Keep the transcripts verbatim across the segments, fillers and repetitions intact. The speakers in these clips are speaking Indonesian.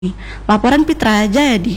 Laporan Pitra Jayadi.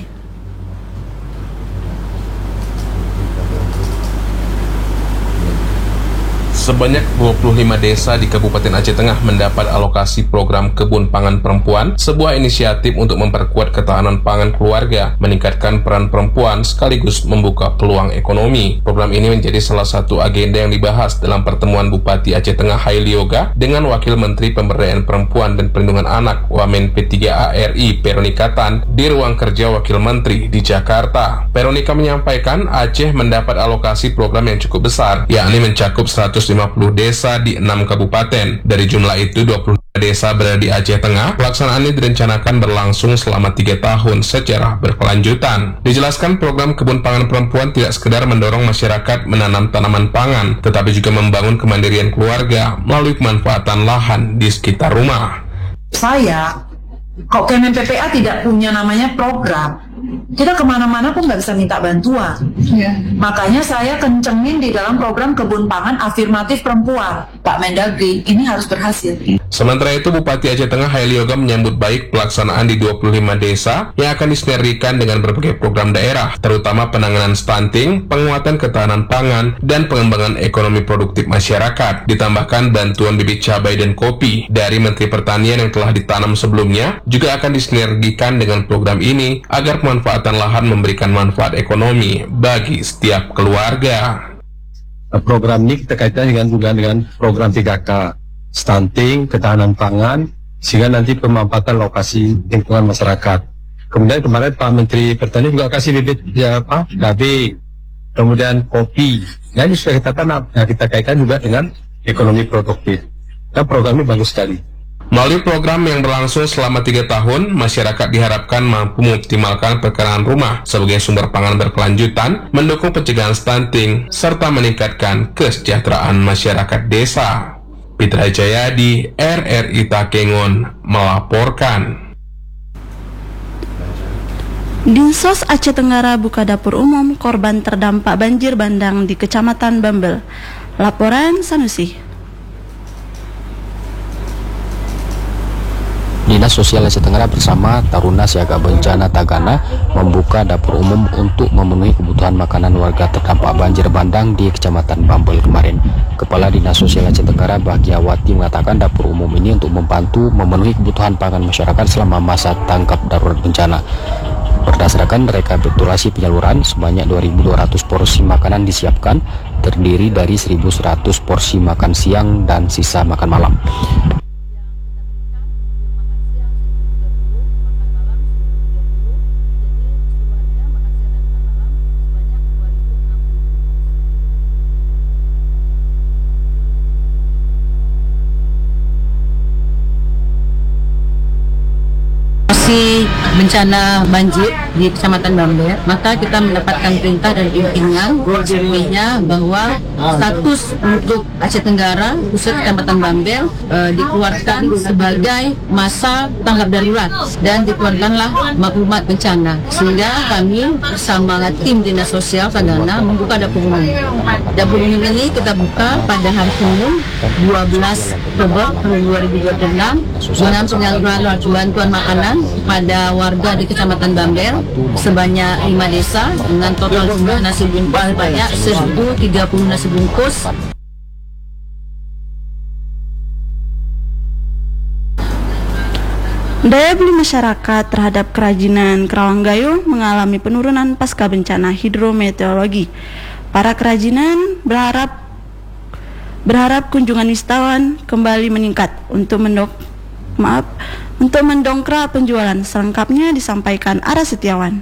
Sebanyak dua puluh lima desa di Kabupaten Aceh Tengah mendapat alokasi program Kebun Pangan Perempuan, sebuah inisiatif untuk memperkuat ketahanan pangan keluarga, meningkatkan peran perempuan sekaligus membuka peluang ekonomi. Program ini menjadi salah satu agenda yang dibahas dalam pertemuan Bupati Aceh Tengah Haili Yoga dengan Wakil Menteri Pemberdayaan Perempuan dan Perlindungan Anak Wamen P tiga A R I Veronica Tan di ruang kerja Wakil Menteri di Jakarta. Veronica menyampaikan Aceh mendapat alokasi program yang cukup besar, yakni mencakup seratus lima puluh desa di enam kabupaten. Dari jumlah itu, dua puluh desa berada di Aceh Tengah. Pelaksanaan ini direncanakan berlangsung selama tiga tahun secara berkelanjutan. Dijelaskan program Kebun Pangan Perempuan tidak sekedar mendorong masyarakat menanam tanaman pangan, tetapi juga membangun kemandirian keluarga melalui pemanfaatan lahan di sekitar rumah. Saya, kok Kemen P P A tidak punya namanya program, kita kemana-mana pun nggak bisa minta bantuan. Yeah. Makanya saya kencengin di dalam program Kebun Pangan Afirmatif Perempuan. Pak Mendagri, ini harus berhasil. Sementara itu, Bupati Aceh Tengah Haili Yoga menyambut baik pelaksanaan di dua puluh lima desa yang akan disinergikan dengan berbagai program daerah, terutama penanganan stunting, penguatan ketahanan pangan, dan pengembangan ekonomi produktif masyarakat. Ditambahkan bantuan bibit cabai dan kopi dari Menteri Pertanian yang telah ditanam sebelumnya juga akan disinergikan dengan program ini agar pemanfaatan lahan memberikan manfaat ekonomi bagi setiap keluarga. Program ini kita kaitkan dengan juga dengan program tiga K, stunting, ketahanan pangan, sehingga nanti pemanfaatan lokasi lingkungan masyarakat. Kemudian kemarin Pak Menteri Pertanian juga kasih bibit ya apa, cabai, kemudian kopi. Nah, ini sudah kita tanam. Nah, kita kaitkan juga dengan ekonomi produktif. Nah, program ini bagus sekali. Melalui program yang berlangsung selama tiga tahun, masyarakat diharapkan mampu mengoptimalkan perkembangan rumah sebagai sumber pangan berkelanjutan, mendukung pencegahan stunting, serta meningkatkan kesejahteraan masyarakat desa. Pitra Jayadi, R R I Takengon, melaporkan. Dinsos Aceh Tenggara buka dapur umum korban terdampak banjir bandang di Kecamatan Bambel. Laporan Sanusi. Dinas Sosial Aceh Tenggara bersama Taruna Siaga Bencana Tagana membuka dapur umum untuk memenuhi kebutuhan makanan warga terdampak banjir bandang di Kecamatan Bambel kemarin. Kepala Dinas Sosial Aceh Tenggara Bahagiawati mengatakan dapur umum ini untuk membantu memenuhi kebutuhan pangan masyarakat selama masa tanggap darurat bencana. Berdasarkan rekapitulasi penyaluran, sebanyak dua ribu dua ratus porsi makanan disiapkan, terdiri dari seribu seratus porsi makan siang dan sisa makan malam. Bencana banjir di Kecamatan Bambel, maka kita mendapatkan perintah dan pimpinan sebelumnya bahwa status untuk Aceh Tenggara khusus Kecamatan Bambel e, dikeluarkan sebagai masa tanggap darurat dan dikeluarkanlah maklumat bencana, sehingga kami bersama tim Dinas Sosial Tagana membuka dapur umum. Dapur umum ini kita buka pada hari Senin dua belas Oktober dua ribu dua puluh enam dengan penyaluran bantuan makanan pada warga di Kecamatan Bambel sebanyak lima desa dengan total jumlah nasi bungkus banyak seribu tiga puluh nasi bungkus. Daya beli masyarakat terhadap kerajinan Kerawang Gayo mengalami penurunan pasca bencana hidrometeorologi. Para kerajinan berharap berharap kunjungan wisatawan kembali meningkat untuk mendok maaf untuk mendongkrak penjualan. Selengkapnya disampaikan Ara Setiawan.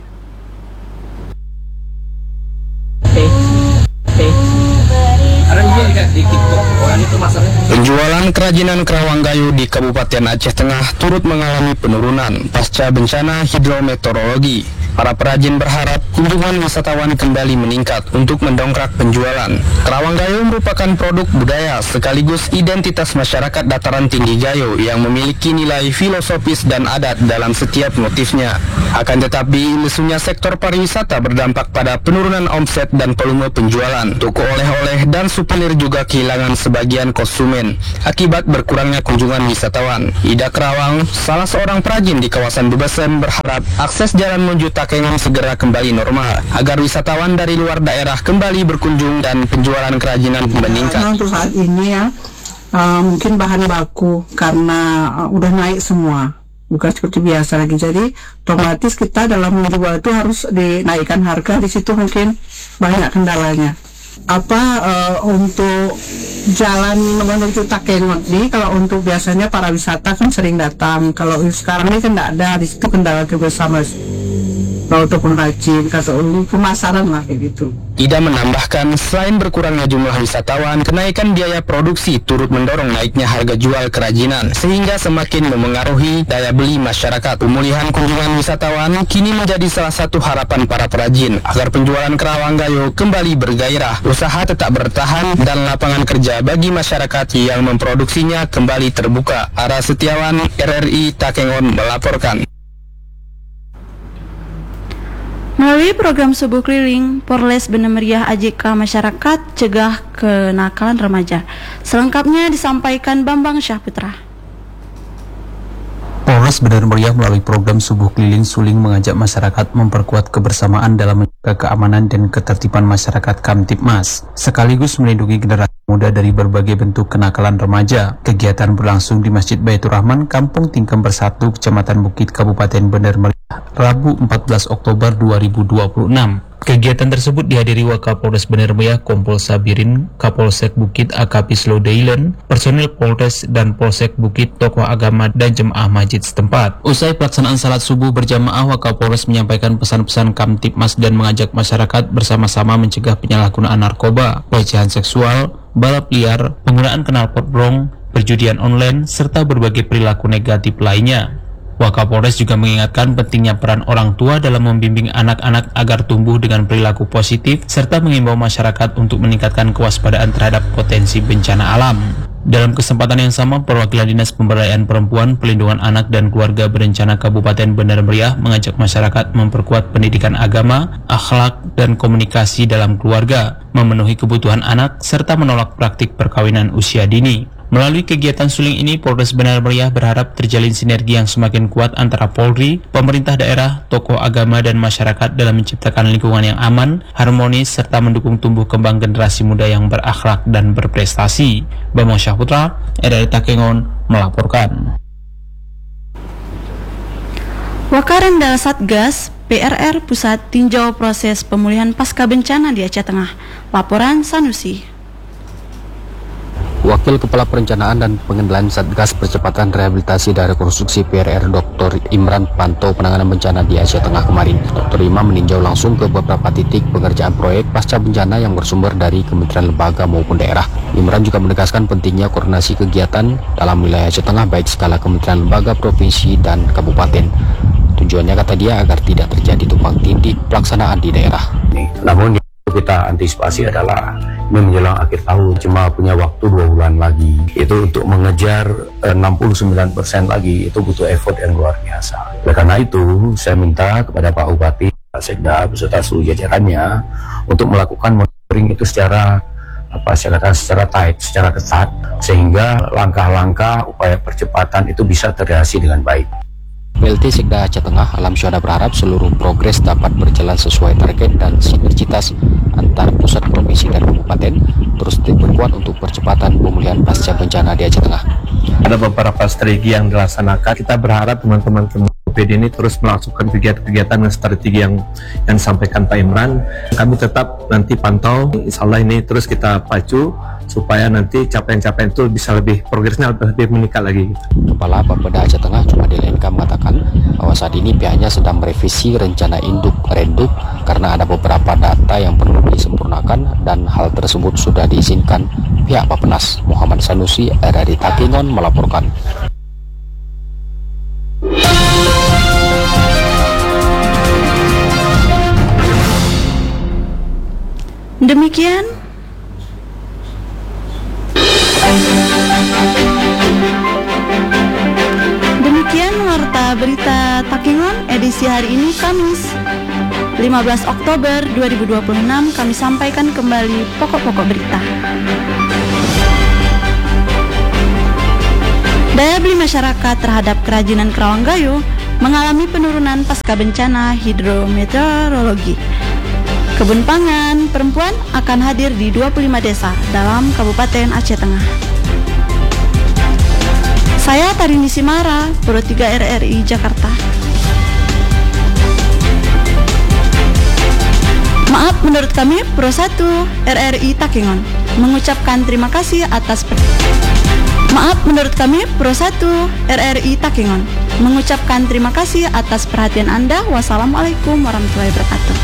Penjualan kerajinan Kerawang Gayo di Kabupaten Aceh Tengah turut mengalami penurunan pasca bencana hidrometeorologi. Para perajin berharap kunjungan wisatawan kembali meningkat untuk mendongkrak penjualan. Kerawang Gayo merupakan produk budaya sekaligus identitas masyarakat dataran tinggi Gayo yang memiliki nilai filosofis dan adat dalam setiap motifnya. Akan tetapi, lesunya sektor pariwisata berdampak pada penurunan omset dan volume penjualan. Toko oleh-oleh dan souvenir juga kehilangan sebagian konsumen akibat berkurangnya kunjungan wisatawan. Ida Kerawang, salah seorang perajin di kawasan Bebesen, berharap akses jalan menuju Takengon segera kembali normal agar wisatawan dari luar daerah kembali berkunjung dan penjualan kerajinan meningkat. Nah, untuk saat ini ya uh, mungkin bahan baku karena uh, udah naik semua, bukan seperti biasa lagi. Jadi otomatis kita dalam menjual itu harus dinaikkan harga. Di situ mungkin banyak kendalanya. Apa uh, untuk jalan menuju Takengon ini, kalau untuk biasanya para wisata kan sering datang. Kalau sekarang ini kan tidak ada, di situ kendala juga sama. Kalau untuk pengrajin, atau pemasaran lah kayak gitu. Ida menambahkan, selain berkurangnya jumlah wisatawan, kenaikan biaya produksi turut mendorong naiknya harga jual kerajinan, sehingga semakin memengaruhi daya beli masyarakat. Pemulihan kunjungan wisatawan kini menjadi salah satu harapan para perajin agar penjualan Kerawang Gayo kembali bergairah, usaha tetap bertahan, dan lapangan kerja bagi masyarakat yang memproduksinya kembali terbuka. Ara Setiawan, R R I Takengon melaporkan. Melalui program Subuh Keliling, Polres Bener Meriah A J K Masyarakat Cegah Kenakalan Remaja. Selengkapnya disampaikan Bambang Syahputra. Polres Bener Meriah melalui program Subuh Keliling Suling mengajak masyarakat memperkuat kebersamaan dalam menjaga keamanan dan ketertiban masyarakat Kamtibmas, sekaligus melindungi generasi muda dari berbagai bentuk kenakalan remaja. Kegiatan berlangsung di Masjid Baitur Rahman, Kampung Tingkem Bersatu, Kecamatan Bukit, Kabupaten Bener Meriah, Rabu empat belas Oktober dua ribu dua puluh enam. Kegiatan tersebut dihadiri Wakapolres Bener Meriah, Kompol Sabirin, Kapolsek Bukit A K P Slodeilen, personil Polres dan Polsek Bukit, tokoh agama dan jemaah masjid setempat. Usai pelaksanaan salat subuh berjamaah, Wakapolres menyampaikan pesan-pesan Kamtibmas dan mengajak masyarakat bersama-sama mencegah penyalahgunaan narkoba, pelecehan seksual, balap liar, penggunaan knalpot brong, perjudian online, serta berbagai perilaku negatif lainnya. Wakapolres juga mengingatkan pentingnya peran orang tua dalam membimbing anak-anak agar tumbuh dengan perilaku positif, serta mengimbau masyarakat untuk meningkatkan kewaspadaan terhadap potensi bencana alam. Dalam kesempatan yang sama, perwakilan Dinas Pemberdayaan Perempuan, Pelindungan Anak dan Keluarga Berencana Kabupaten Bener Meriah mengajak masyarakat memperkuat pendidikan agama, akhlak, dan komunikasi dalam keluarga, memenuhi kebutuhan anak, serta menolak praktik perkawinan usia dini. Melalui kegiatan suling ini, Polres Bener Meriah berharap terjalin sinergi yang semakin kuat antara Polri, pemerintah daerah, tokoh agama, dan masyarakat dalam menciptakan lingkungan yang aman, harmonis, serta mendukung tumbuh kembang generasi muda yang berakhlak dan berprestasi. Bambang Syahputra, R R I Takengon, melaporkan. Wakarenda Satgas P R R Pusat tinjau proses pemulihan pasca bencana di Aceh Tengah. Laporan Sanusi. Wakil Kepala Perencanaan dan Pengendalian Satgas Percepatan Rehabilitasi dan Rekonstruksi P R R Doktor Imran pantau penanganan bencana di Aceh Tengah kemarin. Doktor Imam meninjau langsung ke beberapa titik pengerjaan proyek pasca bencana yang bersumber dari kementerian lembaga maupun daerah. Imran juga menegaskan pentingnya koordinasi kegiatan dalam wilayah Aceh Tengah baik skala kementerian lembaga, provinsi, dan kabupaten. Tujuannya, kata dia, agar tidak terjadi tumpang tindih pelaksanaan di daerah. Namun kita antisipasi adalah ini menjelang akhir tahun, cuma punya waktu dua bulan lagi. Itu untuk mengejar eh, enam puluh sembilan persen lagi, itu butuh effort yang luar biasa. Oleh karena itu, saya minta kepada Pak Bupati, Pak Sekda, beserta seluruh jajarannya untuk melakukan monitoring itu secara apa saya katakan secara tight, secara ketat, sehingga langkah-langkah upaya percepatan itu bisa terrealisasi dengan baik. P L T Sekda Aceh Tengah, Alam Syuhada, berharap seluruh progres dapat berjalan sesuai target dan sinergitas antar pusat, provinsi, dan kabupaten terus diperkuat untuk percepatan pemulihan pasca bencana di Aceh Tengah. Ada beberapa strategi yang dilaksanakan. Kita berharap teman-teman O P D ini terus melakukan kegiatan-kegiatan dan strategi yang yang disampaikan Pak Imran. Kami tetap nanti pantau, insya Allah ini terus kita pacu supaya nanti capaian-capaian itu bisa lebih progresnya lebih meningkat lagi. Kepala Bapeda Aceh Tengah Jumadi L N K mengatakan bahwa saat ini pihaknya sedang merevisi rencana induk Renduk karena ada beberapa data yang perlu disempurnakan dan hal tersebut sudah diizinkan pihak Bappenas. Muhammad Sanusi, R R I Takengon, melaporkan. Demikian Demikian warta berita Takengon edisi hari ini Kamis lima belas Oktober dua ribu dua puluh enam. Kami sampaikan kembali pokok-pokok berita. Daya beli masyarakat terhadap kerajinan Kerawang Gayo mengalami penurunan pasca bencana hidrometeorologi. Kebun pangan perempuan akan hadir di dua puluh lima desa dalam Kabupaten Aceh Tengah. Saya Tarini Simara, Pro tiga R R I Jakarta. Maaf, menurut kami Pro satu R R I Takengon mengucapkan terima kasih atas per- Maaf, menurut kami Pro satu R R I Takengon mengucapkan terima kasih atas perhatian Anda. Wassalamualaikum warahmatullahi wabarakatuh.